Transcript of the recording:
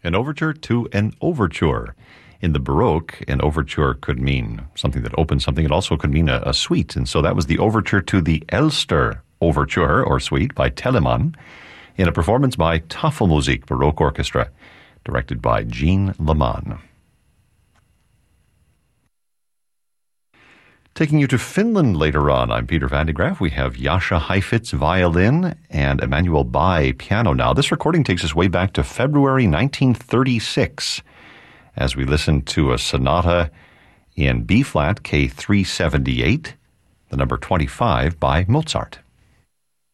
An overture to an overture. In the Baroque, an overture could mean something that opens something. It also could mean a suite. And so that was the overture to the Elster Overture, or Suite, by Telemann, in a performance by Tafelmusik Baroque Orchestra, directed by Jean Leman. Taking you to Finland later on, I'm Peter Van de Graaf. We have Jascha Heifetz violin and Emmanuel Bai piano now. This recording takes us way back to February 1936 as we listen to a sonata in B-flat K378, the number 25 by Mozart.